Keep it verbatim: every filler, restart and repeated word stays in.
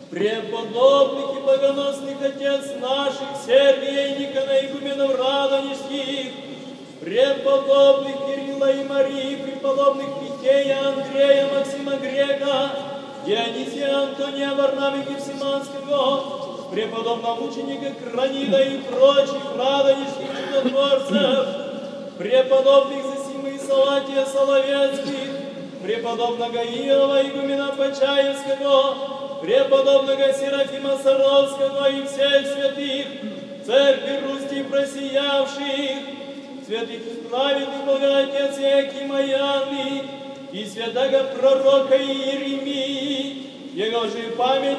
преподобных и богоносных отец наших, Сергия и Никона, игуменов Радонежских, преподобных Кирилла и Марии, преподобных Питея, Андрея, Максима Грека, Дионисия, Антония, Варнавы, Евсиманского, преподобного мученика Кранида и прочих радонежских чудотворцев, преподобных Зосимы и Салатия Соловецких, преподобного Иова, игумена Почаевского, преподобного Серафима Саровского и всех святых, церкви Русти просиявших, святых праведных Богоотец Якима и Анны, и святого пророка Иеремии, его же память